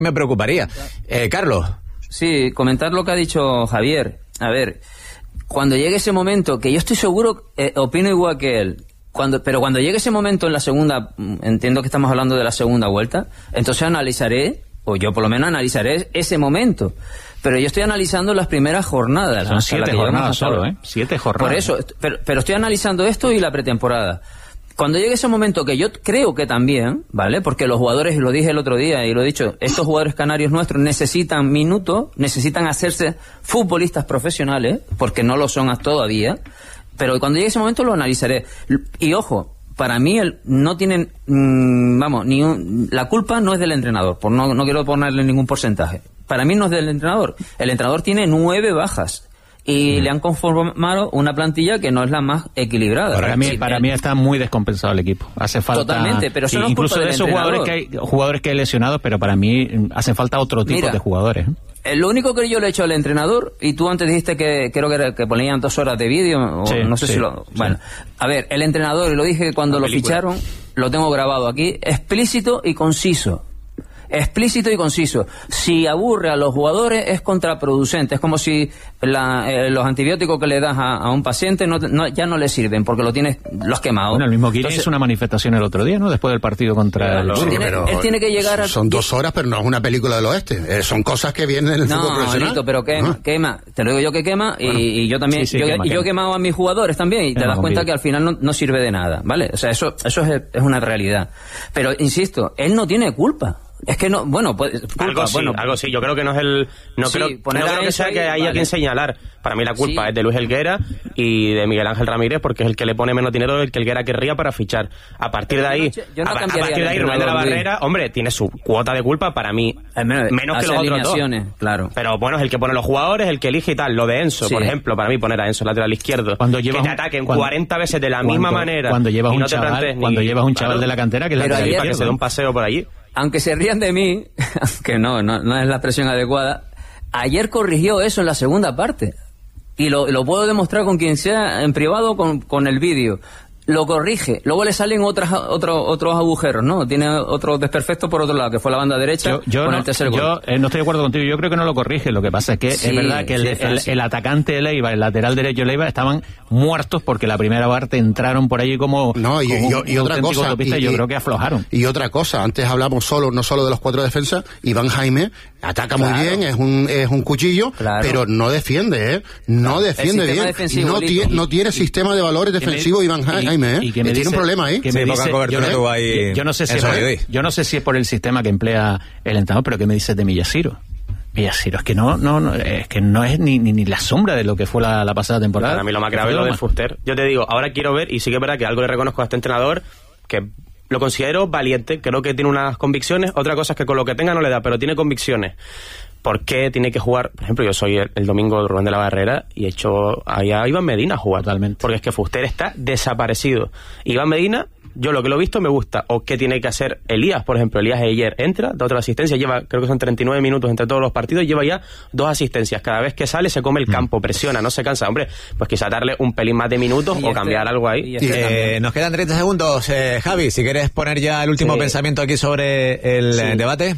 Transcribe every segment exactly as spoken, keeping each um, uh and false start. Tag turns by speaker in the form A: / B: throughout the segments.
A: me preocuparía. Eh, Carlos.
B: Sí, comentar lo que ha dicho Javier. A ver, cuando llegue ese momento, que yo estoy seguro, eh, opino igual que él, cuando, pero cuando llegue ese momento en la segunda, entiendo que estamos hablando de la segunda vuelta, entonces analizaré, o yo por lo menos analizaré ese momento. Pero yo estoy analizando las primeras jornadas.
C: Son siete jornadas solo, ¿eh? Siete jornadas.
B: Por eso, pero, pero estoy analizando esto y la pretemporada. Cuando llegue ese momento, que yo creo que también, ¿vale? Porque los jugadores, lo dije el otro día y lo he dicho, estos jugadores canarios nuestros necesitan minutos, necesitan hacerse futbolistas profesionales, porque no lo son todavía, pero cuando llegue ese momento lo analizaré. Y ojo, para mí el, no tienen, mmm, vamos, ni un, la culpa no es del entrenador, por no, no quiero ponerle ningún porcentaje. Para mí no es del entrenador. El entrenador tiene nueve bajas. Y mm. le han conformado una plantilla que no es la más equilibrada.
C: Para mí, para mí está muy descompensado el equipo. Hace falta.
B: Totalmente, pero eso no es
C: incluso
B: culpa
C: de
B: del
C: esos
B: entrenador.
C: jugadores que hay, jugadores que hay lesionados, pero para mí hacen falta otro tipo
B: Mira,
C: de jugadores.
B: ¿eh? Lo único que yo le he hecho al entrenador, y tú antes dijiste que creo que, era, que ponían dos horas de vídeo, o
C: sí,
B: no sé
C: sí,
B: si lo.
C: Sí.
B: Bueno, a ver, el entrenador, y lo dije cuando lo ficharon, lo tengo grabado aquí, explícito y conciso. Explícito y conciso. Si aburre a los jugadores es contraproducente. Es como si la, eh, los antibióticos que le das a, a un paciente no, no, ya no le sirven porque lo tienes, lo has quemado.
C: Bueno, el mismo Guillén hizo una manifestación el otro día, ¿no? Después del partido contra el
B: sí, tiene, Él tiene que llegar a...
D: Son dos horas, pero no es una película del oeste. Eh, son cosas que vienen en el
B: no,
D: fútbol profesional.
B: Bonito, pero quema,
D: ah.
B: quema. Te lo digo yo que quema y, bueno, y yo también.
C: Sí, sí,
B: yo,
C: quema,
B: y yo
C: quema.
B: he quemado a mis jugadores también y te das cuenta que al final no, no sirve de nada, ¿vale? O sea, eso, eso es, es una realidad. Pero, insisto, él no tiene culpa. Es que no, bueno, pues, culpa,
E: algo sí,
B: bueno,
E: algo sí, yo creo que no es el, no
B: sí,
E: creo, no creo que sea
B: ahí,
E: que haya
B: vale.
E: quien señalar. Para mí la culpa
B: sí.
E: es de Luis Helguera y de Miguel Ángel Ramírez, porque es el que le pone menos dinero del que Helguera querría para fichar. A partir
B: Pero
E: de ahí,
B: yo no, yo no
E: a, a partir de ahí, Rubén de la Barrera, hombre, tiene su cuota de culpa para mí,
B: menos,
E: menos que los otros dos.
B: Claro.
E: Pero bueno, es el que pone los jugadores, el que elige y tal. Lo de Enzo,
B: sí.
E: por ejemplo, para mí poner a Enzo lateral izquierdo,
C: cuando llevas
E: que te
C: un,
E: ataquen
C: cuando,
E: cuarenta veces de la
C: cuando,
E: misma manera.
C: Cuando llevas
E: y
C: un
E: no te
C: chaval,
E: ni,
C: cuando llevas un chaval
E: claro,
C: de la cantera que es
E: pero
C: lateral
E: ayer,
C: izquierdo.
E: que se dé un paseo por allí.
B: Aunque se rían de mí, que no, no, no es la expresión adecuada, ayer corrigió eso en la segunda parte. Y lo, lo puedo demostrar con quien sea, en privado, con, con el vídeo. Lo corrige, luego le salen otras, otro, otros agujeros, ¿no? Tiene otro desperfecto por otro lado, que fue la banda derecha
C: yo, yo
B: con
C: no,
B: el tercer gol.
C: Yo eh, no estoy de acuerdo contigo, yo creo que no lo corrige. Lo que pasa es que
B: sí,
C: es verdad que el,
B: sí,
C: el, el atacante de Leiva, el lateral derecho de Leiva, estaban muertos porque la primera parte entraron por allí como,
D: no, y,
C: como
D: y, y
C: un
D: otra cosa,
C: autopista, y, yo creo que aflojaron.
D: Y otra cosa, antes hablamos solo, no solo de los cuatro defensas, Iván Jaime ataca claro. muy bien, es un es un cuchillo, claro. pero no defiende, ¿eh? No claro. defiende bien, no, tie, no tiene sistema de valores defensivos Iván Jaime, ¿eh?
C: Y, y que me
D: tiene
C: dice,
D: un problema ahí.
C: Que me
A: sí,
C: dice,
A: cobertura
C: yo,
A: tú ahí
C: yo, yo no sé si es por, yo no sé si es por el sistema que emplea el entrenador, pero ¿qué me dices de Millaciro? Millaciro, es que no, no, no, es que no es ni, ni, ni la sombra de lo que fue la, la pasada temporada.
E: Para mí lo más grave es lo de Fuster. Yo te digo, ahora quiero ver, y sí que es verdad que algo le reconozco a este entrenador, que lo considero valiente, creo que tiene unas convicciones, otra cosa es que con lo que tenga no le da, pero tiene convicciones. ¿Por qué tiene que jugar? Por ejemplo, yo soy el, el domingo de Rubén de la Barrera y he hecho allá a Iván Medina a jugar.
C: Totalmente.
E: Porque es que Fuster está desaparecido. Iván Medina, yo lo que lo he visto me gusta. O qué tiene que hacer Elías, por ejemplo. Elías ayer entra, da otra asistencia, lleva, creo que son treinta y nueve minutos entre todos los partidos, lleva ya dos asistencias. Cada vez que sale se come el campo, presiona, no se cansa. Hombre, pues quizá darle un pelín más de minutos y o este, cambiar algo ahí.
A: Este eh, nos quedan treinta segundos, eh, Javi, si quieres poner ya el último sí. pensamiento aquí sobre el sí. debate.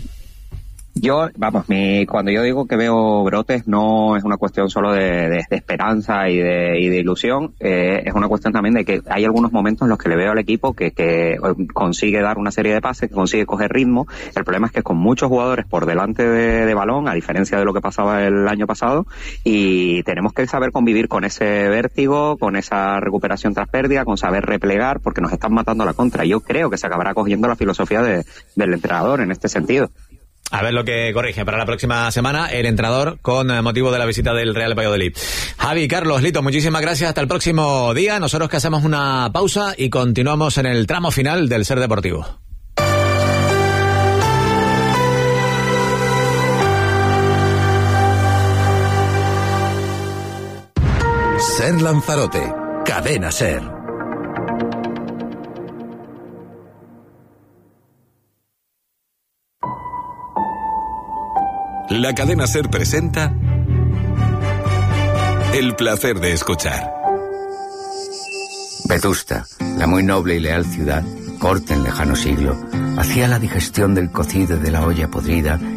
F: Yo, vamos, mi, cuando yo digo que veo brotes no es una cuestión solo de, de, de esperanza y de, y de ilusión, eh, es una cuestión también de que hay algunos momentos en los que le veo al equipo que, que consigue dar una serie de pases, que consigue coger ritmo. El problema es que con muchos jugadores por delante de, de balón, a diferencia de lo que pasaba el año pasado, y tenemos que saber convivir con ese vértigo, con esa recuperación tras pérdida, con saber replegar, porque nos están matando a la contra. Yo creo que se acabará cogiendo la filosofía de, del entrenador en este sentido.
A: A ver lo que corrige para la próxima semana el entrenador con motivo de la visita del Real Valladolid. Javi, Carlos, Lito, muchísimas gracias. Hasta el próximo día. Nosotros que hacemos una pausa y continuamos en el tramo final del Ser Deportivo.
G: Ser Lanzarote, Cadena Ser. La cadena SER presenta El placer de escuchar.
H: Vetusta, la muy noble y leal ciudad, corte en lejano siglo, hacía la digestión del cocido de la olla podrida